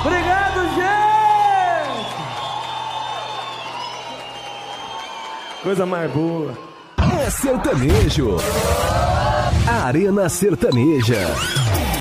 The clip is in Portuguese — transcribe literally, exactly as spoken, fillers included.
Obrigado, gente! Coisa mais boa. É sertanejo. Arena Sertaneja.